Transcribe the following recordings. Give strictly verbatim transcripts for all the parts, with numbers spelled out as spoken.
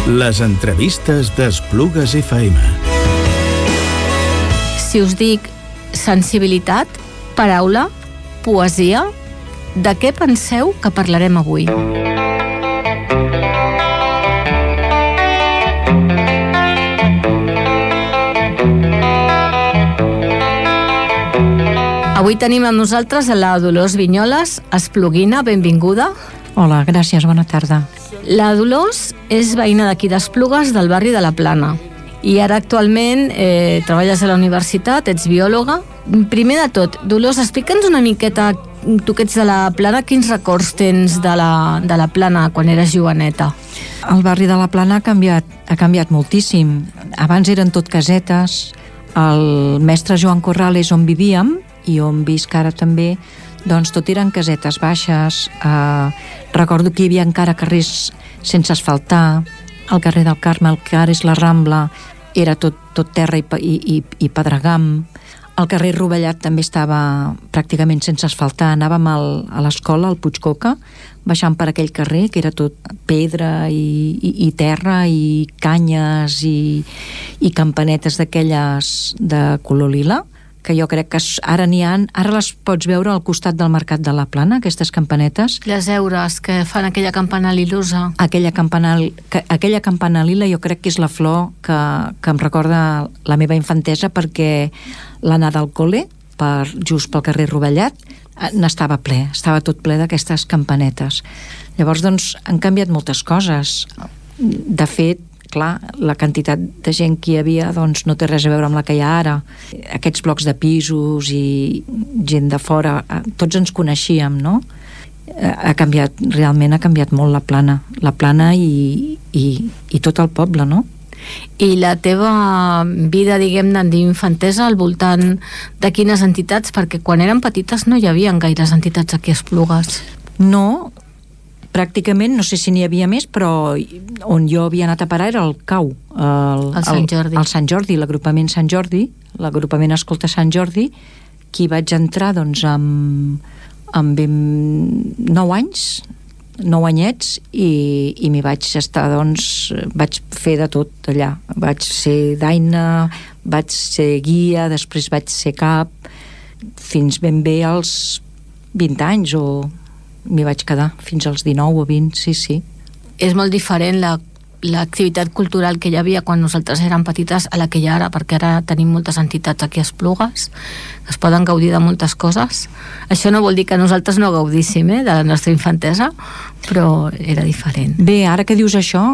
Les entrevistes d'Esplugues F M. Si us dic sensibilitat, paraula, poesia, de què penseu que parlarem avui? Avui tenim amb nosaltres a la Dolors Vinyoles, espluguina, benvinguda. Hola, gràcies, bona tarda. La Dolors és veïna d'aquí d'Esplugues, del barri de la Plana. I ara actualment eh, treballes a la universitat, ets biòloga. Primer de tot, Dolors, explica'ns una miqueta, tu que ets de la Plana, quins records tens de la, de la Plana quan eres joveneta? El barri de la Plana ha canviat, ha canviat moltíssim. Abans eren tot casetes. El mestre Joan Corrales, on vivíem, i on visc ara també, doncs tot eren casetes baixes. Eh, recordo que hi havia encara carrers sense asfaltar. El carrer del Carme, el que ara és la Rambla, era tot, tot terra i, i, i pedregam. El carrer Rovellat també estava pràcticament sense asfaltar. Anàvem al, a l'escola, al Puigcoca, baixant per aquell carrer, que era tot pedra i, i, i terra i canyes i, i campanetes d'aquelles de color lila, que jo crec que ara n'hi ha, ara les pots veure al costat del Mercat de la Plana, aquestes campanetes. Les eures que fan aquella campana lilosa. Aquella campana, aquella campana lila jo crec que és la flor que, que em recorda la meva infantesa, perquè l'anada al col·le, per, just pel carrer Rovellat, n'estava ple, estava tot ple d'aquestes campanetes. Llavors, doncs, han canviat moltes coses. De fet, clar, la quantitat de gent que hi havia doncs no té res a veure amb la que hi ha ara. Aquests blocs de pisos i gent de fora, tots ens coneixíem, no? Ha canviat, realment ha canviat molt la Plana, la Plana i, i, i tot el poble, no? I la teva vida, diguem-ne, d'infantesa al voltant de quines entitats? Perquè quan eren petites no hi havia gaires entitats aquí a Esplugues. No, pràcticament, no sé si n'hi havia més, però on jo havia anat a parar era el C A U, el, el Sant Jordi, el, el Sant Jordi, l'agrupament Sant Jordi, l'agrupament Escolta Sant Jordi, que hi vaig entrar doncs amb, amb nou anys, nou anyets, i, i m'hi vaig estar, doncs, vaig fer de tot allà. Vaig ser daina, vaig ser guia, després vaig ser cap, fins ben bé als vint anys, o m'hi vaig quedar fins als dinou o vint, sí, sí. És molt diferent la, l'activitat cultural que hi havia quan nosaltres érem petites a la que hi ha ara, perquè ara tenim moltes entitats aquí a Esplugues que es poden gaudir de moltes coses. Això no vol dir que nosaltres no gaudíssim eh, de la nostra infantesa, però era diferent. Bé, ara que dius això,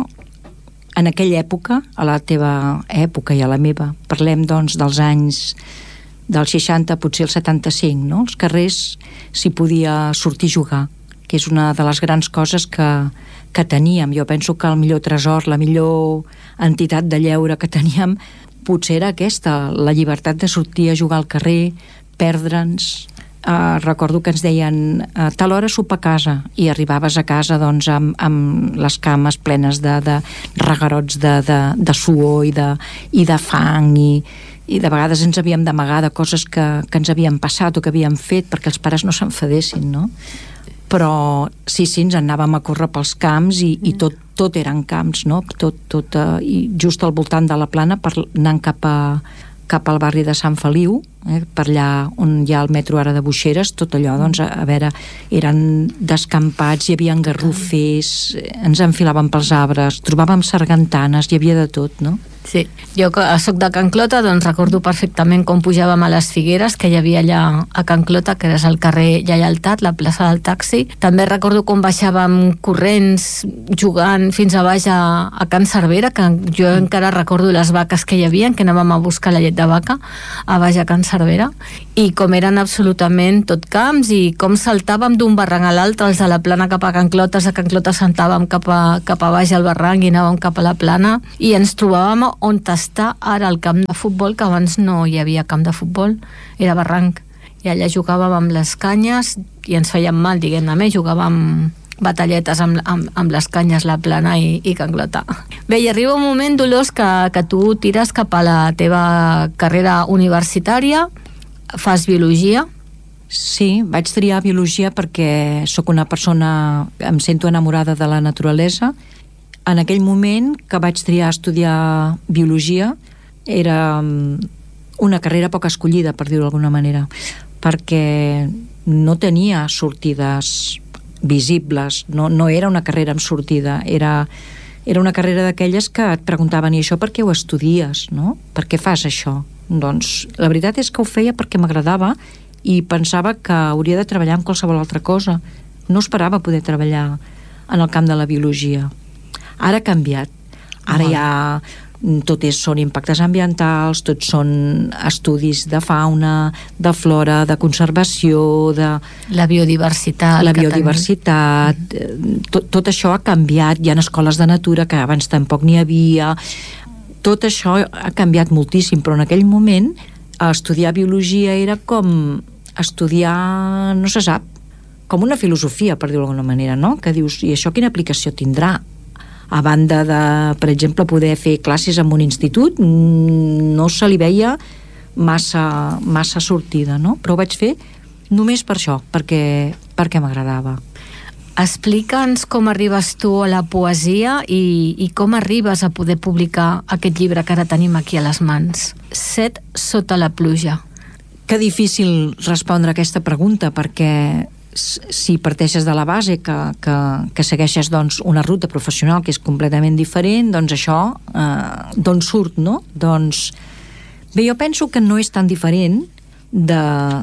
en aquella època, a la teva època i a la meva, parlem doncs dels anys del seixanta, potser el setanta-cinc, no? Els carrers s'hi podia sortir a jugar, que és una de les grans coses que, que teníem. Jo penso que el millor tresor, la millor entitat de lleure que teníem potser era aquesta, la llibertat de sortir a jugar al carrer, perdre'ns. Uh, recordo que ens deien a tal hora sopar a casa, i arribaves a casa doncs amb, amb les cames plenes de, de regarots de, de, de suor i de, i de fang, i, i de vegades ens havíem d'amagar de coses que, que ens havien passat o que havíem fet perquè els pares no s'enfadessin, no? Però sí, sí, ens anàvem a córrer pels camps i, i tot, tot eren camps, no? Tot, tot, uh, i just al voltant de la Plana, per, anant cap, a, cap al barri de Sant Feliu, eh, per allà on hi ha el metro ara de Boixeres, tot allò, doncs, a, a veure, eren descampats, hi havia garrofers, ens enfilàvem pels arbres, trobàvem sargantanes, hi havia de tot, no? Sí, jo que soc de Can Clota, doncs recordo perfectament com pujàvem a les Figueres, que hi havia allà a Can Clota, que és el carrer Lleialtat, la plaça del taxi. També recordo com baixàvem corrents, jugant fins a baix a, a Can Cervera, que jo encara recordo les vaques que hi havia, que anàvem a buscar la llet de vaca a baix a Can Cervera, i com eren absolutament tot camps, i com saltàvem d'un barranc a l'altre, els de la Plana cap a Can Clota, a Can Clota saltàvem cap a, cap a baix al barranc i anàvem cap a la Plana, i ens trobàvem on està ara el camp de futbol, que abans no hi havia camp de futbol, era barranc, i allà jugàvem amb les canyes i ens feien mal, diguem-ne, més jugàvem batalletes amb, amb, amb les canyes, la Plana i, i Can Clota. Bé, i arriba un moment, Dolors, que, que tu tires cap a la teva carrera universitària, fas biologia. Sí, vaig triar biologia perquè sóc una persona, em sento enamorada de la naturalesa. En aquell moment que vaig triar estudiar biologia era una carrera poc escollida, per dir-ho d'alguna manera, perquè no tenia sortides visibles, no, no era una carrera amb sortida, era, era una carrera d'aquelles que et preguntaven, i això per què ho estudies, no? Per què fas això? Doncs la veritat és que ho feia perquè m'agradava i pensava que hauria de treballar en qualsevol altra cosa. No esperava poder treballar en el camp de la biologia. Ara ha canviat. Ara ja tot és, són impactes ambientals, tot són estudis de fauna, de flora, de conservació, de... La biodiversitat. La biodiversitat. Tot, tot això ha canviat. Hi ha escoles de natura que abans tampoc n'hi havia. Tot això ha canviat moltíssim, però en aquell moment estudiar biologia era com estudiar, no se sap, com una filosofia, per dir-ho d'alguna manera, no? Que dius, i això quina aplicació tindrà? A banda de, per exemple, poder fer classes en un institut, no se li veia massa, massa sortida, no? Però ho vaig fer només per això, perquè, perquè m'agradava. Explica'ns com arribes tu a la poesia i, i com arribes a poder publicar aquest llibre que ara tenim aquí a les mans. Set sota la pluja. Que difícil respondre a aquesta pregunta, perquè si parteixes de la base que, que, que segueixes doncs, una ruta professional que és completament diferent, doncs això eh, d'on surt, no? Doncs bé, jo penso que no és tan diferent de,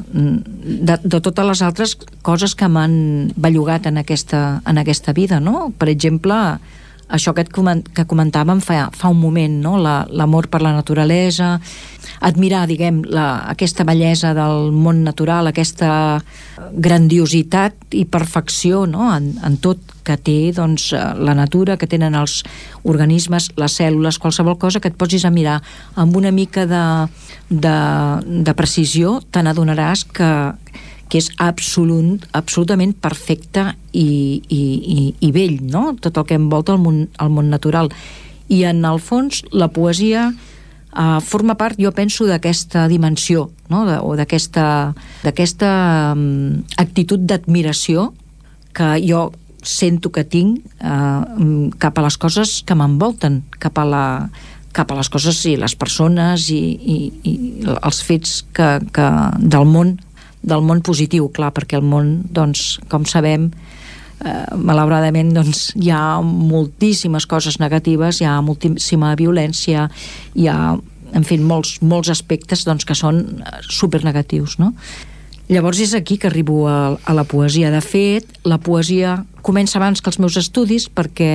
de, de totes les altres coses que m'han bellugat en aquesta, en aquesta vida, no? Per exemple, això que, et coment, que comentàvem fa, fa un moment, no? La, l'amor per la naturalesa, admirar, diguem, la, aquesta bellesa del món natural, aquesta grandiositat i perfecció, no? en, en tot que té doncs, la natura, que tenen els organismes, les cèl·lules, qualsevol cosa que et posis a mirar amb una mica de, de, de precisió, te n'adonaràs que, que és absolut, absolutament perfecte i, i, i, i bell, no? Tot el que envolta el món, el món natural. I en el fons la poesia Uh, forma part, jo penso, d'aquesta dimensió, no? de, o d'aquesta, d'aquesta um, actitud d'admiració que jo sento que tinc uh, cap a les coses que m'envolten, cap a la, cap a les coses i les persones i, i, i els fets que, que del món, del món positiu, clar, perquè el món, doncs, com sabem, Uh, malauradament doncs, hi ha moltíssimes coses negatives, hi ha moltíssima violència, hi ha, en fi, molts, molts aspectes doncs, que són supernegatius, no? Llavors és aquí que arribo a, a la poesia. De fet, la poesia comença abans que els meus estudis, perquè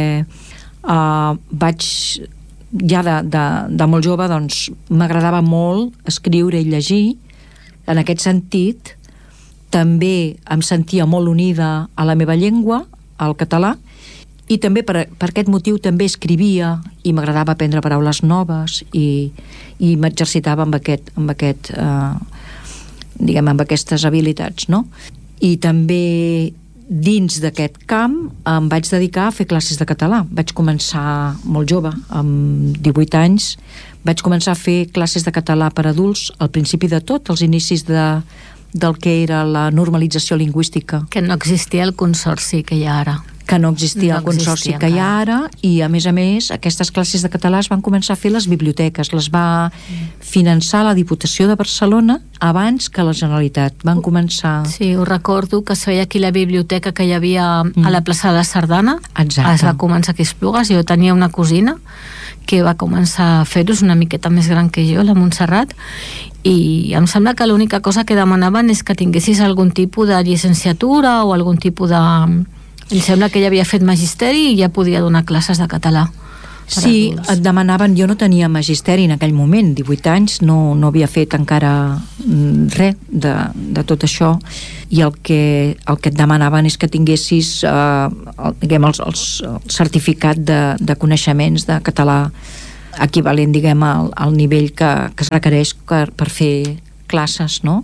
uh, vaig ja de, de, de molt jove doncs, m'agradava molt escriure i llegir. En aquest sentit també em sentia molt unida a la meva llengua, al català, i també per, per aquest motiu també escrivia i m'agradava aprendre paraules noves i, i m'exercitava amb aquest, amb aquest eh, diguem, amb aquestes habilitats, no? I també dins d'aquest camp em vaig dedicar a fer classes de català. Vaig començar molt jove, amb divuit anys, vaig començar a fer classes de català per adults al principi de tot, als inicis de del que era la normalització lingüística. Que no existia el consorci que hi ha ara. Que no existia no el consorci existia, que hi ha ara, i a més a més aquestes classes de català es van començar a fer les biblioteques, les va finançar la Diputació de Barcelona abans que la Generalitat. Van començar... Sí, ho recordo, que es feia aquí la biblioteca que hi havia a la plaça de la Sardana. Exacte. Es va començar aquí a Esplugues. Jo tenia una cosina que va començar a fer-ho, una miqueta més gran que jo, la Montserrat, i em sembla que l'única cosa que demanaven és que tinguessis algun tipus de llicenciatura o algun tipus de... Em sembla que ella havia fet magisteri i ja podia donar classes de català. Sí, et demanaven, jo no tenia magisteri en aquell moment, divuit anys, no, no havia fet encara res de, de tot això, i el que, el que et demanaven és que tinguessis eh, el, diguem, el, el certificat de, de coneixements de català equivalent, diguem, al, al nivell que, que es requereix per, per fer classes, no?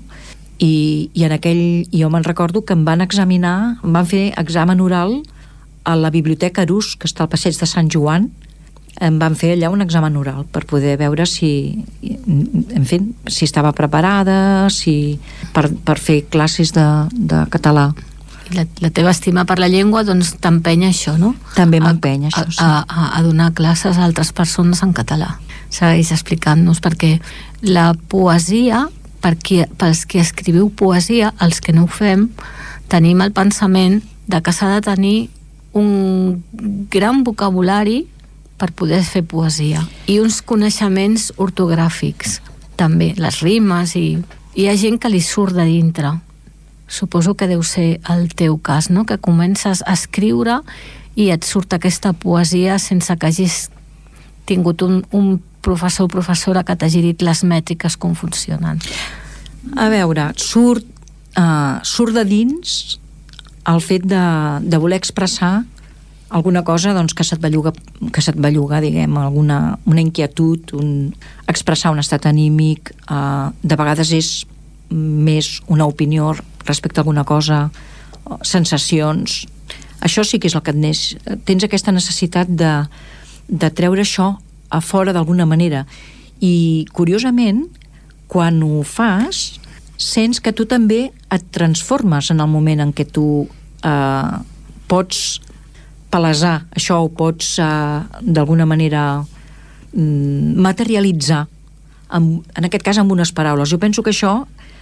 I, i en aquell, jo me'n recordo que em van examinar, em van fer examen oral a la Biblioteca Arús, que està al passeig de Sant Joan. Em van fer allà un examen oral per poder veure si, en fi, si estava preparada, si per, per fer classes de, de català. la, la teva estima per la llengua doncs t'empeny això, no? També m'empeny això, a, sí. A, a, a donar classes a altres persones en català. Segueix explicant-nos, perquè la poesia, per qui, pels que escriviu poesia, els que no ho fem, tenim el pensament de que s'ha de tenir un gran vocabulari per poder fer poesia i uns coneixements ortogràfics també, les rimes, i hi ha gent que li surt de dintre. Suposo que deu ser el teu cas, no? Que comences a escriure i et surt aquesta poesia sense que hagis tingut un, un professor o professora que t'hagi dit les mètriques com funcionen. A veure, surt, uh, surt de dins el fet de, de voler expressar alguna cosa doncs, que se't belluga, que se't belluga, diguem, alguna una inquietud, un, expressar un estat anímic, uh, de vegades és més una opinió respecte a alguna cosa, sensacions. Això sí que és el que et neix. Tens aquesta necessitat de, de treure això a fora d'alguna manera. I, curiosament, quan ho fas, sents que tu també et transformes en el moment en què tu eh, pots palesar això, o pots eh, d'alguna manera mm, materialitzar, en, en aquest cas amb unes paraules. Jo penso que això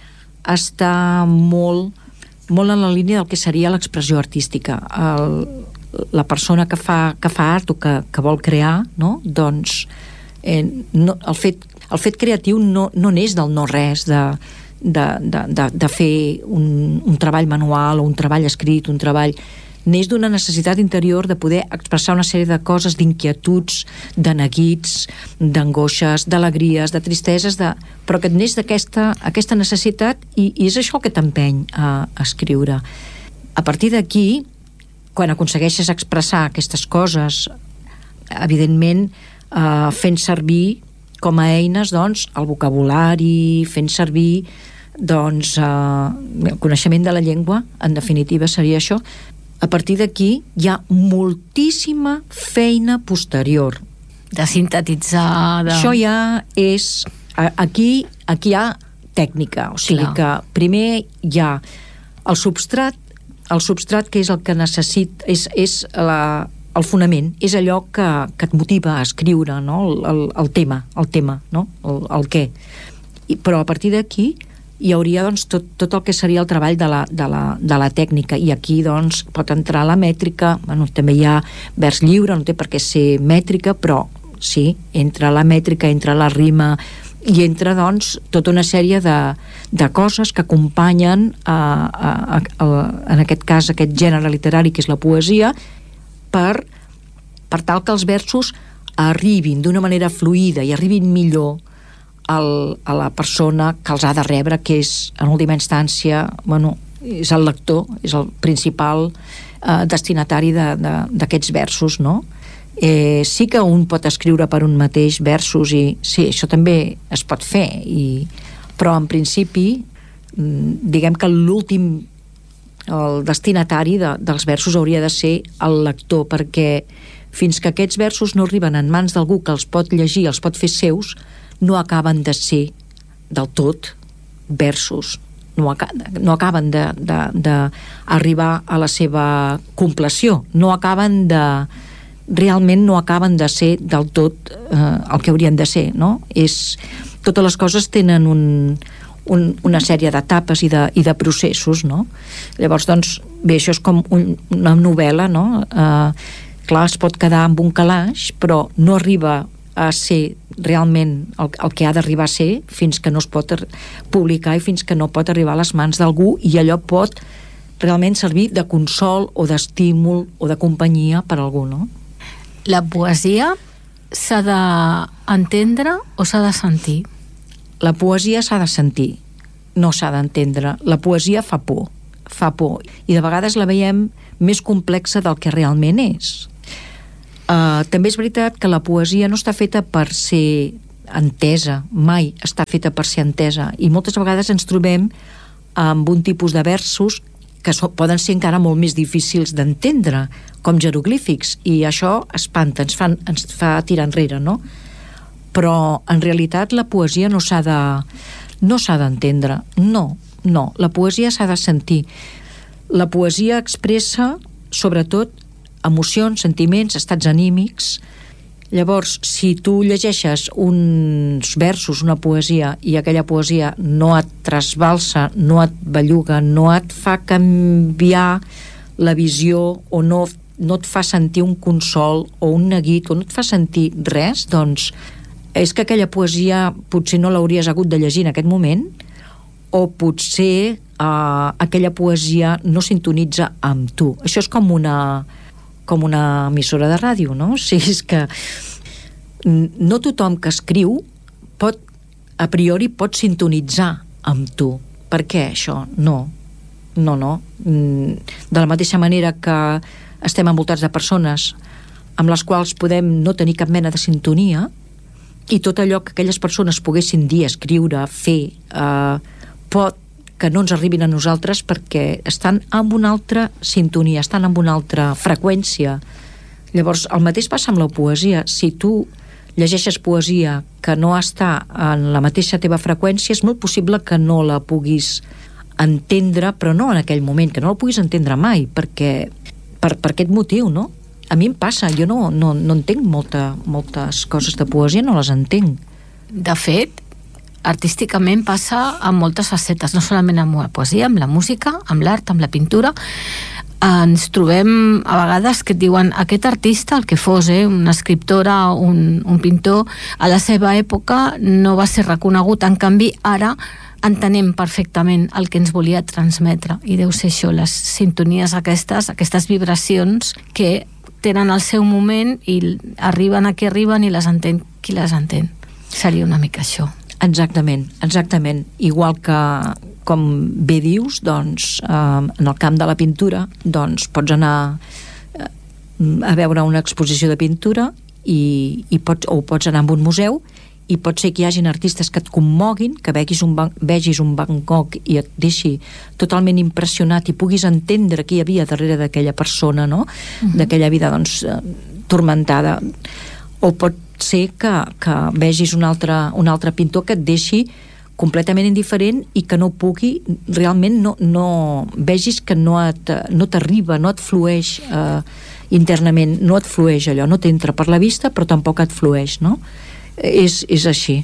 està molt, molt en la línia del que seria l'expressió artística. El, la persona que fa, que fa art o que, que vol crear, no? Doncs eh, no, el, fet, el fet creatiu no, no neix del no-res, de, de, de, de, de fer un, un treball manual o un treball escrit, un treball... Neix d'una necessitat interior de poder expressar una sèrie de coses, d'inquietuds, de neguits, d'angoixes, d'alegries, de tristeses, de... però que et neix d'aquesta aquesta necessitat i, i és això el que t'empeny a, a escriure. A partir d'aquí, quan aconsegueixes expressar aquestes coses, evidentment eh, fent servir com a eines doncs, el vocabulari, fent servir doncs, eh, el coneixement de la llengua, en definitiva seria això. A partir d'aquí hi ha moltíssima feina posterior. De sintetitzar... De... Això ja és... Aquí, aquí hi ha tècnica, o sigui Clar. Que primer hi ha el substrat, el substrat que és el que necessita, és, és la, el fonament, és allò que, que et motiva a escriure, no? el, el, el tema, el tema, no? el, el què. I, però a partir d'aquí hi hauria doncs, tot, tot el que seria el treball de la, de, la, de la tècnica, i aquí doncs, pot entrar la mètrica. Bueno, també hi ha vers lliure, no té per què ser mètrica, però sí, entra la mètrica, entra la rima, i entra doncs, tota una sèrie de, de coses que acompanyen a, a, a, a, en aquest cas aquest gènere literari que és la poesia, per, per tal que els versos arribin d'una manera fluida i arribin millor El, a la persona que els ha de rebre, que és, en última instància, bueno, és el lector, és el principal eh, destinatari d'aquests versos, no? Eh, sí que un pot escriure per un mateix versos, i sí, això també es pot fer, i, però en principi, diguem que l'últim, el destinatari de, dels versos hauria de ser el lector, perquè fins que aquests versos no arriben en mans d'algú que els pot llegir, els pot fer seus, no acaben de ser del tot versos, no, aca no acaben d'arribar a la seva compleció, no acaben de realment no acaben de ser del tot eh, el que haurien de ser, no? És, totes les coses tenen un, un, una sèrie d'etapes i, de, i de processos, no? Llavors, doncs, bé, això és com un, una novel·la, no? Eh, clar, es pot quedar amb un calaix, però no arriba a ser realment el, el que ha d'arribar a ser fins que no es pot publicar i fins que no pot arribar a les mans d'algú, i allò pot realment servir de consol o d'estímul o de companyia per a algú, no? La poesia s'ha d'entendre o s'ha de sentir? La poesia s'ha de sentir, no s'ha d'entendre. La poesia fa por, fa por, i de vegades la veiem més complexa del que realment és. Uh, també és veritat que la poesia no està feta per ser entesa, mai està feta per ser entesa, i moltes vegades ens trobem amb un tipus de versos que so, poden ser encara molt més difícils d'entendre, com jeroglífics, i això espanta, ens, fan, ens fa tirar enrere, no? Però en realitat la poesia no s'ha de no s'ha d'entendre, no, no, la poesia s'ha de sentir. La poesia expressa, sobretot, emocions, sentiments, estats anímics. Llavors, si tu llegeixes uns versos, una poesia, i aquella poesia no et trasbalsa, no et belluga, no et fa canviar la visió o no, no et fa sentir un consol o un neguit o no et fa sentir res, doncs és que aquella poesia potser no l'hauries hagut de llegir en aquest moment, o potser Uh, aquella poesia no sintonitza amb tu. Això és com una com una emissora de ràdio, no? O sigui, és que no tothom que escriu pot, a priori pot sintonitzar amb tu. Per què això? No. No, no. De la mateixa manera que estem envoltats de persones amb les quals podem no tenir cap mena de sintonia, i tot allò que aquelles persones poguessin dir, escriure, fer, uh, pot que no ens arribin a nosaltres perquè estan amb una altra sintonia, estan amb una altra freqüència. Llavors, el mateix passa amb la poesia. Si tu llegeixes poesia que no està en la mateixa teva freqüència, és molt possible que no la puguis entendre, però no en aquell moment, que no la puguis entendre mai, perquè per, per aquest motiu, no? A mi em passa, jo no, no, no entenc molta, moltes coses de poesia, no les entenc. De fet, artísticament passa amb moltes facetes, no solament amb la poesia, amb la música, amb l'art, amb la pintura. Ens trobem a vegades que et diuen aquest artista, el que fos, eh, una escriptora, un, un pintor, a la seva època no va ser reconegut, en canvi ara entenem perfectament el que ens volia transmetre, i deu ser això, les sintonies aquestes, aquestes vibracions que tenen el seu moment i arriben a qui arriben i les entén qui les entén. Seria una mica això. Exactament, exactament. Igual que, com bé dius, doncs, eh, en el camp de la pintura, doncs pots anar eh, a veure una exposició de pintura i, i pots, o pots anar a un museu i pot ser que hi hagin artistes que et commoguin, que vegis un, vegis un Van Gogh i et deixi totalment impressionat i puguis entendre què hi havia darrere d'aquella persona, no? Uh-huh. D'aquella vida, doncs, eh, tormentada. O pot ser que, que vegis un altre, un altre pintor que et deixi completament indiferent i que no pugui, realment no, no vegis que no, et, no t'arriba, no et flueix eh, internament, no et flueix allò, no t'entra per la vista però tampoc et flueix, no? És, és així.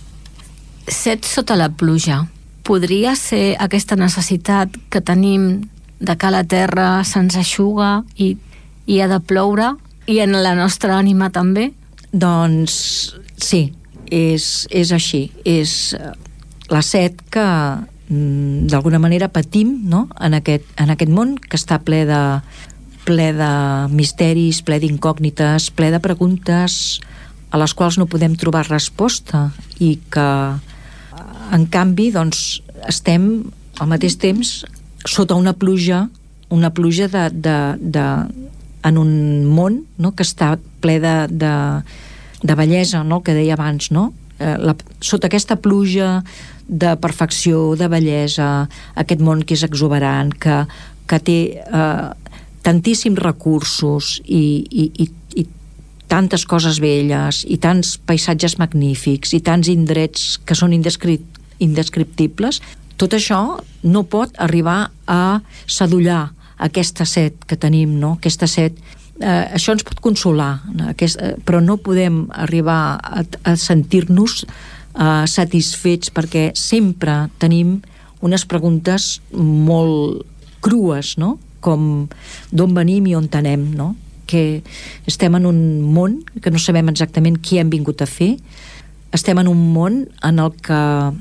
Set sota la pluja. Podria ser aquesta necessitat que tenim de que la terra se'ns eixuga i, i ha de ploure, i en la nostra ànima també? Doncs sí, és, és així. És la set que d'alguna manera patim, no? en, aquest, en aquest món que està ple de, ple de misteris, ple d'incògnites, ple de preguntes a les quals no podem trobar resposta, i que en canvi doncs, estem al mateix temps sota una pluja, una pluja de, de, de, en un món, no? que està ple de, de, de bellesa, no? el que deia abans, no? Eh, la, sota aquesta pluja de perfecció, de bellesa, aquest món que és exuberant, que, que té eh, tantíssims recursos i, i, i, i tantes coses belles i tants paisatges magnífics i tants indrets que són indescrip indescriptibles, tot això no pot arribar a sadollar aquesta set que tenim, no? Aquesta set, eh, això ens pot consolar, no? Aquest, eh, però no podem arribar a, a sentir-nos eh, satisfets, perquè sempre tenim unes preguntes molt crues, no? Com d'on venim i on anem, no? Que estem en un món que no sabem exactament qui hem vingut a fer, estem en un món en el que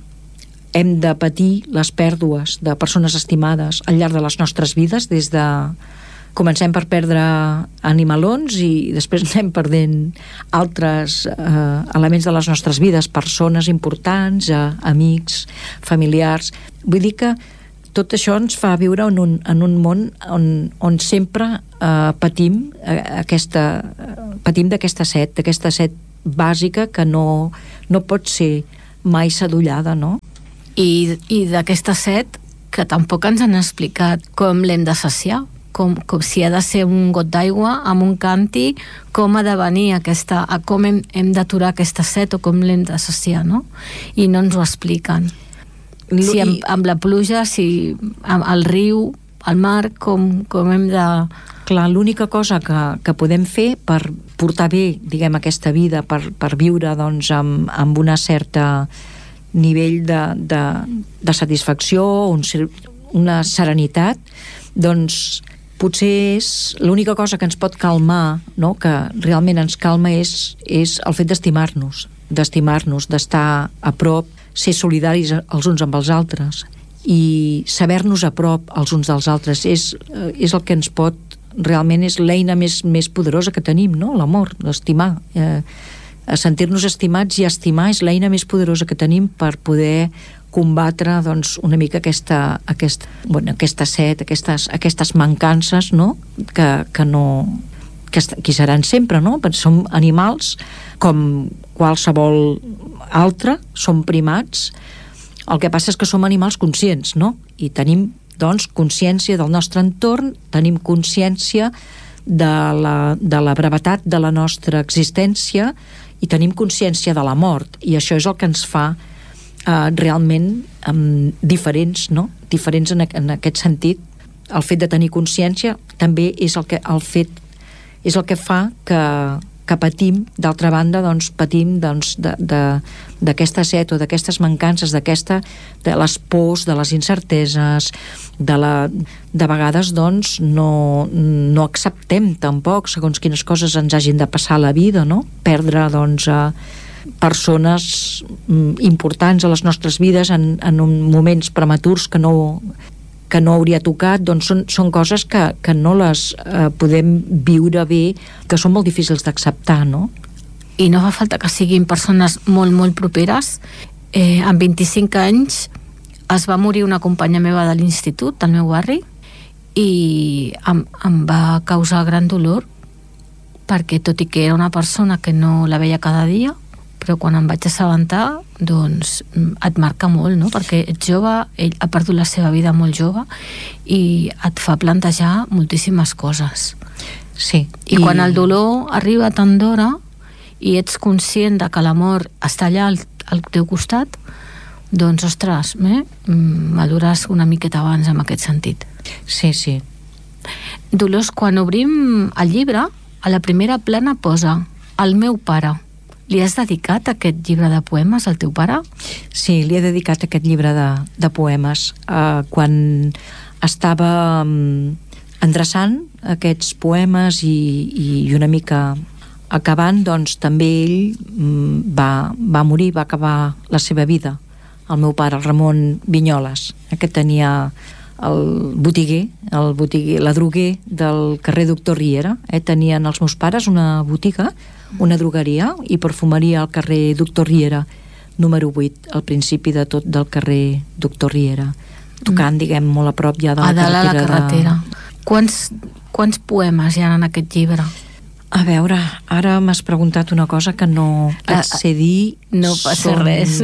hem de patir les pèrdues de persones estimades al llarg de les nostres vides, des de comencem per perdre animalons i després anem perdent altres eh, elements de les nostres vides, persones importants, eh, amics, familiars. Vull dir que tot això ens fa viure en un, en un món on, on sempre eh, patim eh, aquesta eh, patim d'aquesta set, d'aquesta set bàsica que no, no pot ser mai sadollada, no? I, i d'aquesta set que tampoc ens han explicat com l'hem de saciar, com, com si ha de ser un got d'aigua amb un càntir, com ha de venir aquesta, a com hem, hem d'aturar aquesta set o com l'hem de saciar, no? I no ens ho expliquen. Si amb, amb la pluja, si amb el riu, al mar, com, com hem de... Clar, l'única cosa que, que podem fer per portar bé, diguem, aquesta vida, per, per viure, doncs, amb, amb una certa nivell de, de, de satisfacció, un, una serenitat, doncs potser és l'única cosa que ens pot calmar, no? Que realment ens calma és, és el fet d'estimar-nos, d'estimar-nos, d'estar a prop, ser solidaris els uns amb els altres i saber-nos a prop els uns dels altres és, és el que ens pot, realment és l'eina més, més poderosa que tenim, no? L'amor, l'estimar. Eh, sentir-nos estimats i estimar és l'eina més poderosa que tenim per poder combatre, doncs, una mica aquesta, aquesta, bueno, aquesta set, aquestes, aquestes mancances, no? Que, que no... que, que hi seran sempre, no? Perquè som animals com qualsevol altre, som primats. El que passa és que som animals conscients, no? I tenim, doncs, consciència del nostre entorn, tenim consciència de la, de la brevetat de la nostra existència i tenim consciència de la mort, i això és el que ens fa eh, realment um, diferents, no? Diferents en, en aquest sentit. El fet de tenir consciència també és el que, el fet, és el que fa que, que patim, d'altra banda, doncs, patim doncs, de, de, d'aquesta set o d'aquestes mancances, d'aquesta, de les pors, de les incerteses, de, la, de vegades doncs, no, no acceptem tampoc segons quines coses ens hagin de passar a la vida, no? Perdre doncs, a persones importants a les nostres vides en, en moments prematurs que no, que no hauria tocat, doncs són, són coses que, que no les eh, podem viure bé, que són molt difícils d'acceptar, no? I no fa falta que siguin persones molt, molt properes. Eh, amb vint-i-cinc anys es va morir una companya meva de l'institut, del meu barri, i em, em va causar gran dolor, perquè tot i que era una persona que no la veia cada dia, però quan em vaig assabentar, doncs et marca molt, no? Perquè ets jove, ell ha perdut la seva vida molt jove i et fa plantejar moltíssimes coses. Sí. I, I quan el dolor arriba tan d'hora i ets conscient de que l'amor està allà al, al teu costat, doncs, ostres, eh? madures una miqueta abans en aquest sentit. Sí, sí. Dolors, quan obrim el llibre, a la primera plana posa el meu pare. Li has dedicat aquest llibre de poemes al teu pare? Sí, li he dedicat aquest llibre de, de poemes. Uh, quan estava um, endreçant aquests poemes i, i una mica acabant, doncs també ell um, va, va morir, va acabar la seva vida. El meu pare, el Ramon Vinyoles, que tenia el botiguer, el botiguer, la droguer del carrer Doctor Riera. Eh? Tenien els meus pares una botiga, una drogueria i perfumeria al carrer Doctor Riera, número vuit, al principi de tot del carrer Doctor Riera, tocant, diguem, molt a prop ja de la a dalt carretera. A la carretera. De... Quants, quants poemes hi ha en aquest llibre? A veure, ara m'has preguntat una cosa que no et sé dir. No passa Són... res.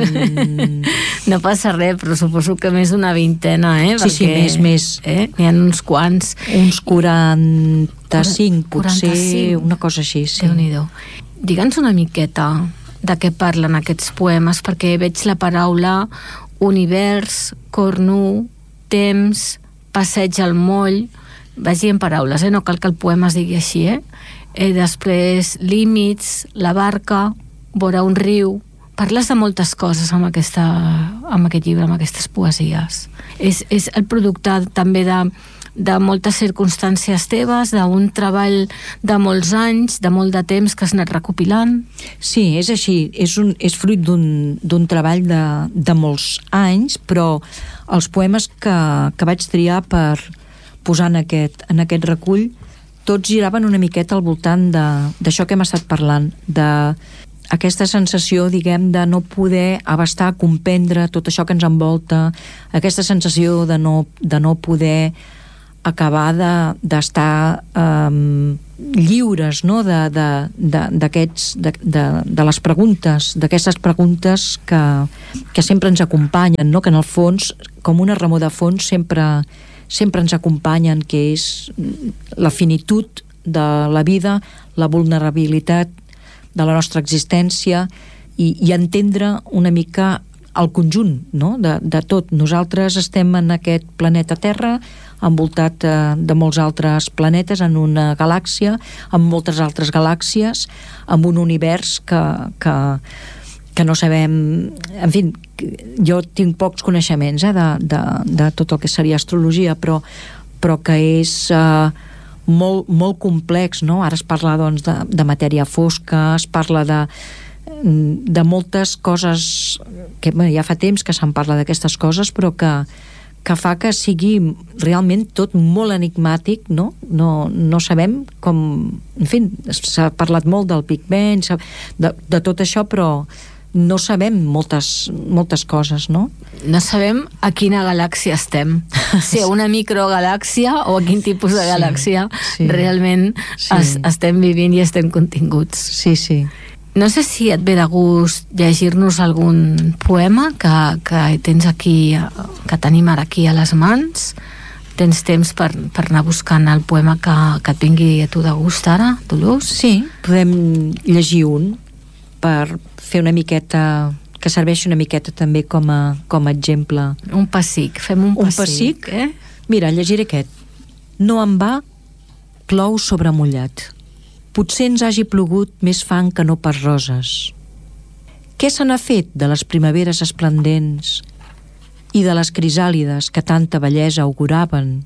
No passa res, però suposo que més d'una vintena, eh? Sí, sí, Perquè, més, més. Eh? N'hi ha uns quants. Uns quaranta-cinc, potser, quaranta-cinc. Una cosa així, sí. Déu-n'hi-do. Digue'ns una miqueta de què parlen aquests poemes, perquè veig la paraula univers, cornu, temps, passeig al moll, vagi en paraules, eh? No cal que el poema es digui així, eh? Eh, després límits, la barca, vora un riu. Parles de moltes coses amb, aquesta, amb aquest llibre, amb aquestes poesies. És, és el producte també de, de moltes circumstàncies teves, d'un treball de molts anys, de molt de temps que has anat recopilant. Sí, és així, és, un, és fruit d'un, d'un treball de, de molts anys, però els poemes que, que vaig triar per posar en aquest, en aquest recull tots giraven una miqueta al voltant d'això que hem estat parlant, d'aquesta sensació, diguem, de no poder abastar, comprendre tot això que ens envolta, aquesta sensació de no, de no poder acabar d'estar de, um, lliures, no? de, de, de, d'aquests, de, de, de les preguntes, d'aquestes preguntes que, que sempre ens acompanyen, no? Que en el fons, com una remor de fons, sempre... sempre ens acompanyen, que és la finitud de la vida, la vulnerabilitat de la nostra existència i, i entendre una mica el conjunt, no? de, de tot. Nosaltres estem en aquest planeta Terra envoltat eh, de molts altres planetes, en una galàxia, amb moltes altres galàxies, amb un univers que, que, que no sabem... En fi, jo tinc pocs coneixements eh, de, de, de tot el que seria astrologia, però, però que és... Eh, molt, molt complex, no? Ara es parla doncs, de, de matèria fosca, es parla de, de moltes coses que bé, ja fa temps que se'n parla d'aquestes coses, però que, que fa que sigui realment tot molt enigmàtic, no? No, no sabem com... En fi, s'ha parlat molt del Big Bang, de, de tot això, però no sabem moltes, moltes coses, no? No sabem a quina galàxia estem. Si a una microgalàxia o a quin tipus de galàxia sí, sí, realment sí. Es, estem vivint i estem continguts. Sí, sí. No sé si et ve de gust llegir-nos algun poema que, que tens aquí, que tenim ara aquí a les mans. Tens temps per, per anar buscant el poema que, que et vingui a tu de gust ara, Dolors? Sí, podem llegir un per fer una miqueta, que serveixi una miqueta també com a, com a exemple. Un pessic, fem un pessic. Un pessic? Eh? Mira, llegiré aquest. No en va, plou sobre mullat. Potser ens hagi plogut més fang que no pas roses. Què se n'ha fet de les primaveres esplendents i de les crisàlides que tanta bellesa auguraven?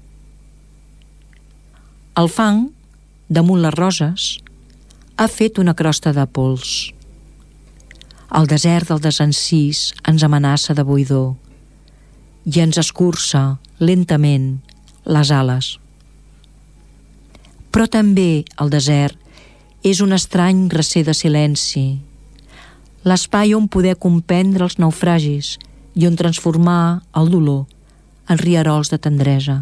El fang, damunt les roses, ha fet una crosta de pols. El desert del desencís ens amenaça de buidor i ens escurça lentament les ales. Però també el desert és un estrany recer de silenci, l'espai on poder comprendre els naufragis i on transformar el dolor en rierols de tendresa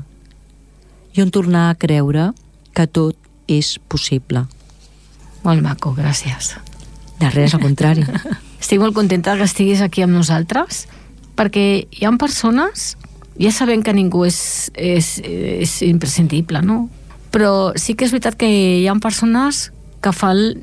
i on tornar a creure que tot és possible. Molt maco, gràcies. De res, al contrari. Estic molt contenta que estiguis aquí amb nosaltres, perquè hi ha persones, ja sabem que ningú és, és, és imprescindible, no? Però sí que és veritat que hi ha persones que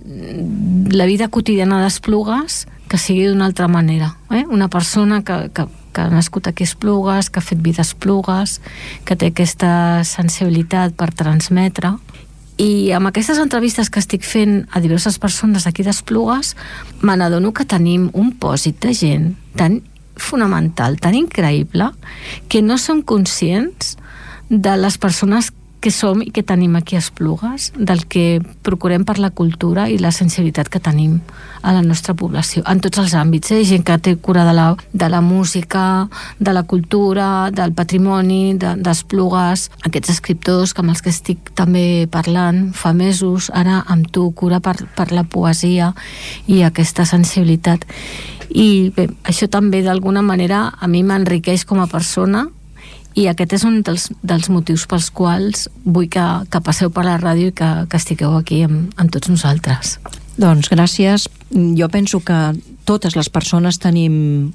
fan la vida quotidiana d'Esplugues que sigui d'una altra manera. Eh? Una persona que, que, que ha nascut aquí a Esplugues, que ha fet vida a Esplugues, que té aquesta sensibilitat per transmetre. I amb aquestes entrevistes que estic fent a diverses persones aquí d'Esplugues, me n'adono que tenim un pòsit de gent tan fonamental, tan increïble, que no som conscients de les persones que som i que tenim aquí a Esplugues, del que procurem per la cultura i la sensibilitat que tenim a la nostra població, en tots els àmbits, eh? Gent que té cura de la, de la música, de la cultura, del patrimoni, de, d'Esplugues, aquests escriptors amb els que estic també parlant fa mesos, ara amb tu, cura per, per la poesia i aquesta sensibilitat. I bé, això també d'alguna manera a mi m'enriqueix com a persona, i aquest és un dels, dels motius pels quals vull que, que passeu per la ràdio i que, que estigueu aquí amb, amb tots nosaltres. Doncs gràcies. Jo penso que totes les persones tenim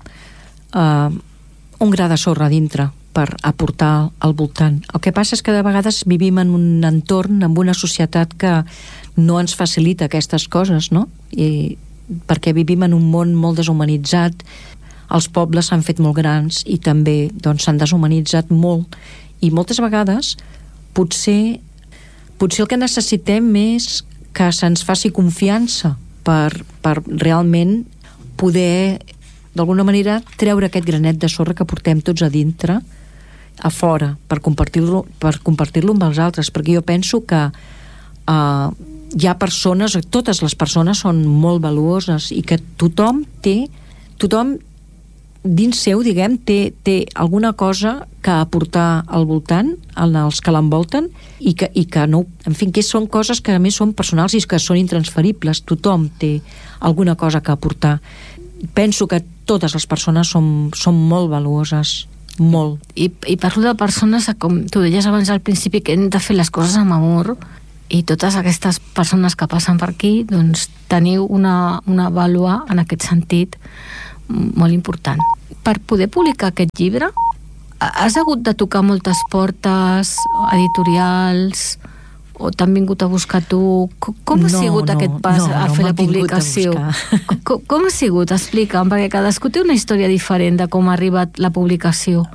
eh, un gra de sorra dintre per aportar al voltant. El que passa és que de vegades vivim en un entorn, en una societat que no ens facilita aquestes coses, no? I perquè vivim en un món molt deshumanitzat, els pobles s'han fet molt grans i també doncs, s'han deshumanitzat molt, i moltes vegades potser, potser el que necessitem és que se'ns faci confiança per, per realment poder d'alguna manera treure aquest granet de sorra que portem tots a dintre a fora, per compartir-lo, per compartir-lo amb els altres, perquè jo penso que uh, hi ha persones, totes les persones són molt valuoses i que tothom té tothom dins seu, diguem, té, té alguna cosa que aportar al voltant, als que l'envolten, i que, i que no, en fi, que són coses que a més són personals i que són intransferibles. Tothom té alguna cosa que aportar. Penso que totes les persones són, són molt valuoses, molt. I, i parlo de persones, com tu deies abans al principi, que hem de fer les coses amb amor, i totes aquestes persones que passen per aquí, doncs teniu una, una vàlua en aquest sentit molt important. Per poder publicar aquest llibre, has hagut de tocar moltes portes editorials o t'han vingut a buscar tu? Com, com ha No, sigut no, aquest pas no, a no fer la m'han vingut a publicació? buscar. Com, com ha sigut? Explica'm, perquè cadascú té una història diferent de com ha arribat la publicació.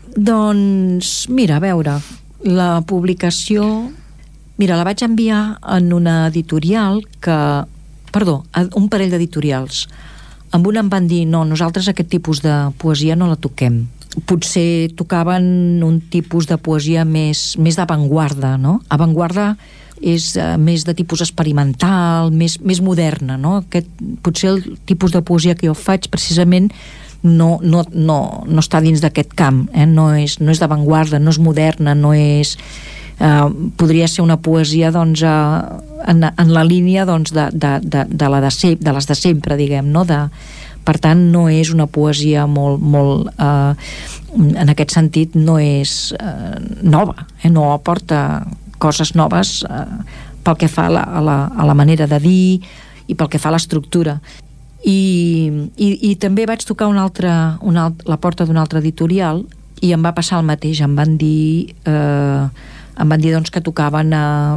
Doncs, mira, a veure, la publicació... Mira, la vaig enviar en una editorial que... Perdó, un parell d'editorials. Amb una em van dir, no, nosaltres aquest tipus de poesia no la toquem. Potser tocaven un tipus de poesia més, més d'avantguarda, no? Avantguarda és uh, més de tipus experimental, més, més moderna, no? Aquest, potser el tipus de poesia que jo faig precisament no, no, no, no està dins d'aquest camp, eh? no és, no és d'avantguarda, no és moderna, no és... Uh, podria ser una poesia doncs, uh, en, en la línia doncs, de, de, de, de, la de, se, de les de sempre, diguem, no? De, per tant, no és una poesia molt, molt uh, en aquest sentit no és uh, nova, eh? No aporta coses noves uh, pel que fa a la, a, la, a la manera de dir i pel que fa a l'estructura. I, i, i també vaig tocar una altra, una, la porta d'una altra editorial i em va passar el mateix, em van dir... Uh, em van dir doncs, que tocaven eh,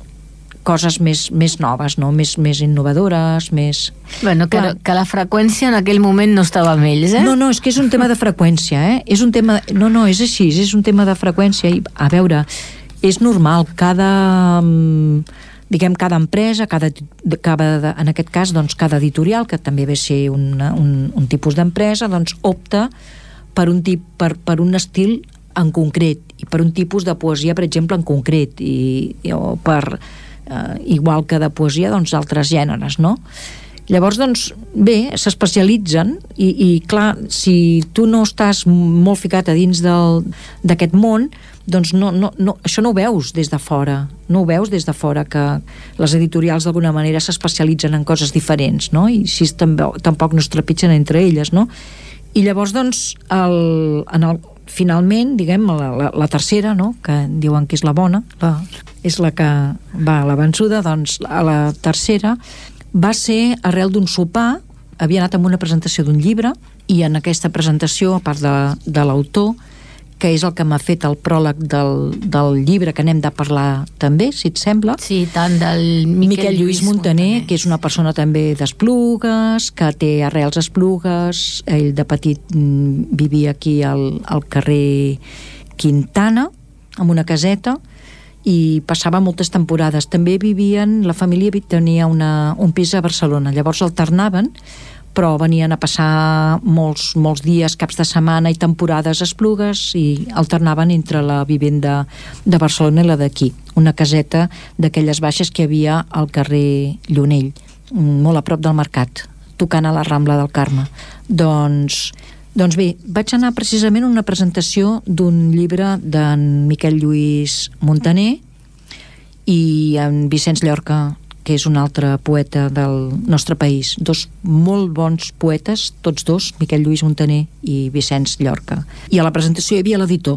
coses més, més noves, no? més, més innovadores, més... Bueno, que, que la freqüència en aquell moment no estava amb ells, eh? No, no, és que és un tema de freqüència, eh? És un tema... No, no, és així, és un tema de freqüència i, a veure, és normal, cada... diguem, cada empresa, cada, cada, en aquest cas, doncs, cada editorial, que també ve a ser una, un, un tipus d'empresa, doncs opta per un, tip, per, per un estil en concret i per un tipus de poesia, per exemple, en concret i, i o per, eh, igual que de poesia, doncs d'altres gèneres, no? Llavors, doncs, bé, s'especialitzen i, i clar, si tu no estàs molt ficat a dins d'aquest món, doncs no, no, no, això no ho veus des de fora, no ho veus des de fora, que les editorials d'alguna manera s'especialitzen en coses diferents, no? I si tampoc, tampoc no es trepitgen entre elles, no? I llavors, doncs, el, en el finalment, diguem, la, la, la tercera, no?, que diuen que és la bona, la, és la que va a la vençuda, doncs a la tercera va ser arrel d'un sopar, havia anat amb una presentació d'un llibre i en aquesta presentació, a part de, de l'autor, que és el que m'ha fet el pròleg del, del llibre que anem de parlar també, si et sembla. Sí, tant del Miquel, Miquel Lluís Muntaner, Muntaner, que és una persona també d'Esplugues, que té arrels a Esplugues, ell de petit vivia aquí al, al carrer Quintana, amb una caseta, i passava moltes temporades. També vivien, la família tenia una, un pis a Barcelona, llavors alternaven, però venien a passar molts, molts dies, caps de setmana i temporades a Esplugues i alternaven entre la vivenda de Barcelona i la d'aquí, una caseta d'aquelles baixes que hi havia al carrer Llunell, molt a prop del mercat, tocant a la Rambla del Carme. Doncs, doncs bé, vaig anar precisament a una presentació d'un llibre d'en Miquel Lluís Muntaner i en Vicenç Llorca, que és un altre poeta del nostre país. Dos molt bons poetes, tots dos, Miquel Lluís Muntaner i Vicenç Llorca. I a la presentació hi havia l'editor.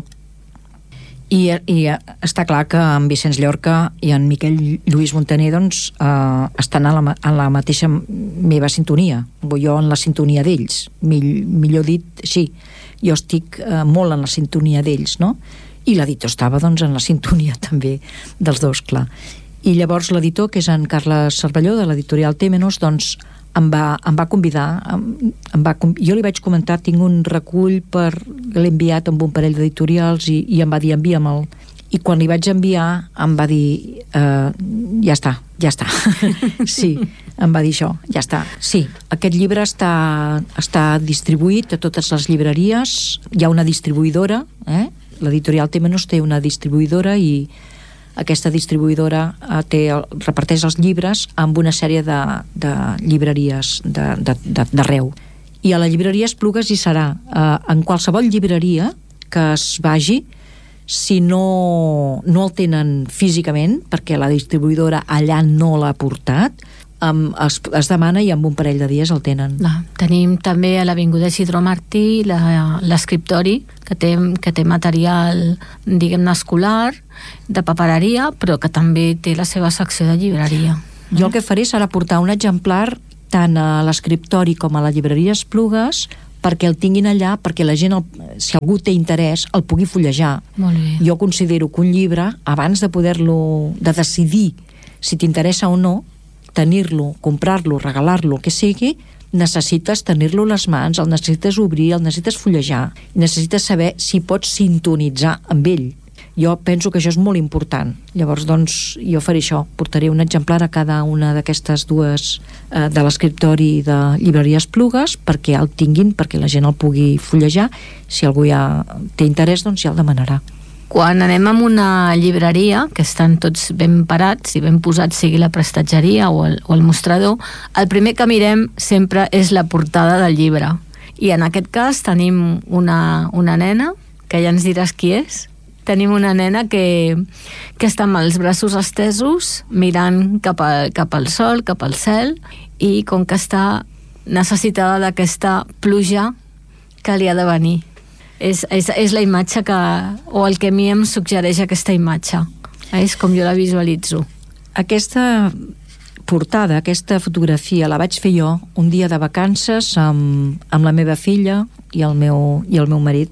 I, i està clar que en Vicenç Llorca i en Miquel Lluís Muntaner doncs, eh, estan en la, en la mateixa meva sintonia. Jo en la sintonia d'ells. Mill, millor dit, sí, jo estic eh, molt en la sintonia d'ells, no? I l'editor estava doncs, en la sintonia també dels dos, clar. I llavors l'editor, que és en Carles Cervelló, de l'editorial Témenos, doncs em va, em va convidar, em, em va, jo li vaig comentar, tinc un recull per, l'he enviat amb un parell d'editorials i, i em va dir, envia'm-el. I quan li vaig enviar em va dir, eh, ja està, ja està. Sí, em va dir això, ja està. Sí, aquest llibre està, està distribuït a totes les llibreries, hi ha una distribuïdora, eh? L'editorial Témenos té una distribuïdora i aquesta distribuïdora eh, té, reparteix els llibres amb una sèrie de, de llibreries d'arreu. I a la llibreria Esplugues hi serà. Eh, en qualsevol llibreria que es vagi, si no, no el tenen físicament, perquè la distribuïdora allà no l'ha portat, Um, es, es demana i amb un parell de dies el tenen. No, tenim també a l'Avinguda Isidro Martí l'escriptori que té, que té material, diguem-ne, escolar, de papereria, però que també té la seva secció de llibreria. Jo el que faré serà portar un exemplar tant a l'escriptori com a la llibreria Esplugues perquè el tinguin allà, perquè la gent, el, si algú té interès, el pugui fullejar. Molt bé. Jo considero que un llibre, abans de poder-lo, de decidir si t'interessa o no, tenir-lo, comprar-lo, regalar-lo, el que sigui, necessites tenir-lo a les mans, el necessites obrir, el necessites fullejar, necessites saber si pots sintonitzar amb ell. Jo penso que això és molt important. Llavors, doncs, jo faré això. Portaré un exemplar a cada una d'aquestes dues, eh, de l'escriptori de Llibreries Esplugues, perquè el tinguin, perquè la gent el pugui fullejar. Si algú ja té interès, doncs ja el demanarà. Quan anem a una llibreria, que estan tots ben parats i ben posats, sigui la prestatgeria o el, o el mostrador, el primer que mirem sempre és la portada del llibre. I en aquest cas tenim una, una nena, que ja ens diràs qui és. Tenim una nena que, que està amb els braços estesos, mirant cap, a, cap al sol, cap al cel, i com que està necessitada d'aquesta pluja que li ha de venir. És, és, és la imatge que, o el que a mi em suggereix aquesta imatge. És com jo la visualitzo. Aquesta portada, aquesta fotografia la vaig fer jo un dia de vacances amb, amb la meva filla i el meu, i el meu marit.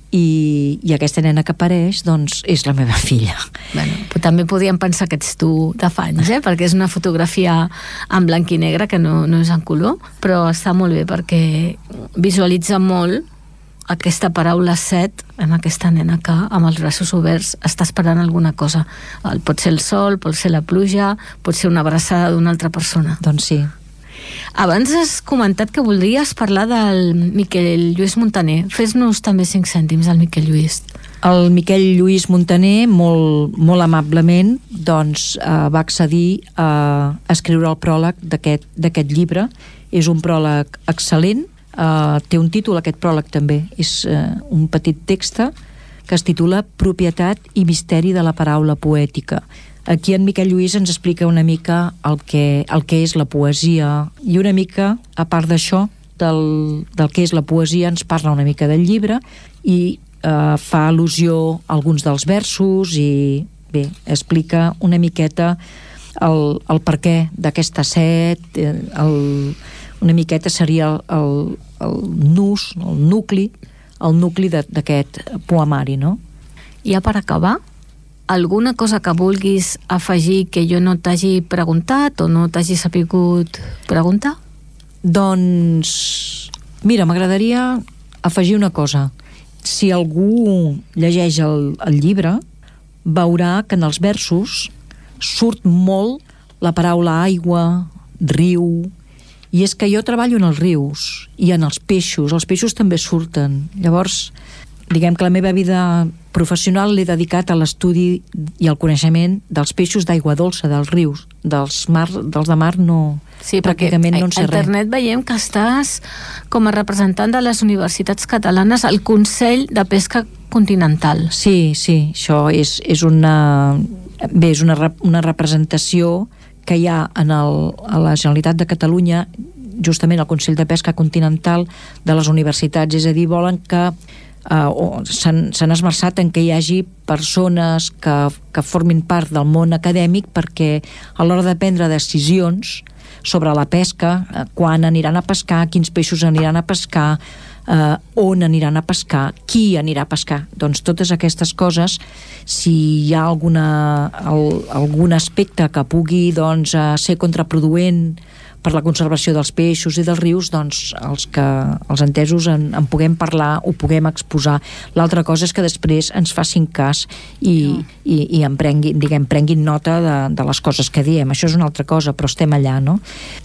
I, i aquesta nena que apareix, doncs, és la meva filla. Bueno, també podíem pensar que ets tu de fa anys, eh? Perquè és una fotografia en blanc i negre, que no, no és en color, però està molt bé perquè visualitza molt aquesta paraula set en aquesta nena que amb els braços oberts està esperant alguna cosa. Pot ser el sol, pot ser la pluja, pot ser una abraçada d'una altra persona. Doncs sí. Abans has comentat que voldries parlar del Miquel Lluís Muntaner. Fes-nos també cinc cèntims del Miquel Lluís. El Miquel Lluís Muntaner, molt, molt amablement, doncs, eh, va accedir a escriure el pròleg d'aquest, d'aquest llibre. És un pròleg excel·lent. Uh, té un títol, aquest pròleg també. És uh, un petit text que es titula Propietat i misteri de la paraula poètica. Aquí en Miquel Lluís ens explica una mica el que, el que és la poesia, i una mica, a part d'això, del, del que és la poesia, ens parla una mica del llibre i uh, fa al·lusió a alguns dels versos i bé, explica una miqueta el, el perquè d'aquesta set, el una miqueta seria el, el, el nus, el nucli, el nucli d'aquest poemari, no? I ja per acabar, alguna cosa que vulguis afegir que jo no t'hagi preguntat o no t'hagi sapigut preguntar? Doncs, mira, m'agradaria afegir una cosa. Si algú llegeix el, el llibre, veurà que en els versos surt molt la paraula aigua, riu. I és que jo treballo en els rius i en els peixos, els peixos també surten. Llavors, diguem que la meva vida professional l'he dedicat a l'estudi i al coneixement dels peixos d'aigua dolça, dels rius, dels, mar, dels de mar no, sí, pràcticament no en sé res. A internet veiem que estàs com a representant de les universitats catalanes al Consell de Pesca Continental. Sí, sí, això és, és una... Bé, és una, una representació que hi ha en el, a la Generalitat de Catalunya, justament al Consell de Pesca Continental de les universitats, és a dir, volen que eh, s'han esmerçat en que hi hagi persones que, que formin part del món acadèmic perquè a l'hora de prendre decisions sobre la pesca, eh, quan aniran a pescar, quins peixos aniran a pescar, Uh, on aniran a pescar, qui anirà a pescar, doncs totes aquestes coses, si hi ha alguna, el, algun aspecte que pugui doncs, uh, ser contraproduent per la conservació dels peixos i dels rius, doncs els, que, els entesos en, en puguem parlar, ho puguem exposar. L'altra cosa és que després ens facin cas i, no. i, i en prenguin, diguem, prenguin nota de, de les coses que diem. Això és una altra cosa, però estem allà, no?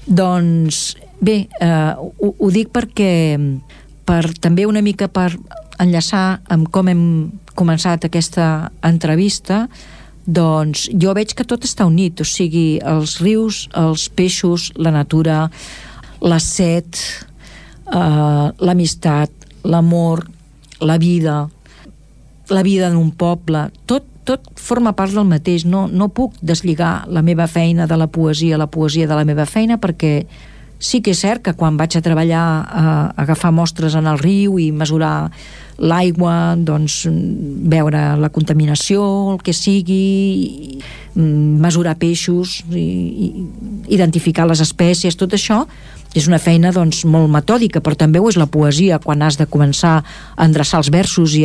Doncs bé, uh, ho, ho dic perquè per, també una mica per enllaçar amb com hem començat aquesta entrevista, doncs jo veig que tot està unit, o sigui, els rius, els peixos, la natura, la set, eh, l'amistat, l'amor, la vida, la vida d'un poble, tot, tot forma part del mateix. No, no puc deslligar la meva feina de la poesia, la poesia de la meva feina, perquè sí que és cert que quan vaig a treballar a, a agafar mostres en el riu i mesurar l'aigua, doncs veure la contaminació, el que sigui, mesurar peixos, i, i identificar les espècies, tot això, és una feina doncs molt metòdica, però també ho és la poesia, quan has de començar a endreçar els versos i